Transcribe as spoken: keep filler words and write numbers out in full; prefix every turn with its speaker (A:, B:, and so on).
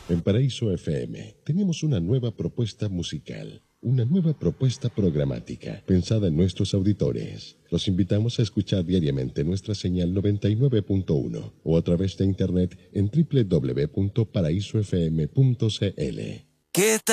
A: En Paraíso F M tenemos una nueva propuesta musical, una nueva propuesta programática pensada en nuestros auditores. Los invitamos a escuchar diariamente nuestra señal noventa y nueve punto uno o a través de internet en doble u doble u doble u punto paraíso f m punto c l.
B: ¿Qué tal?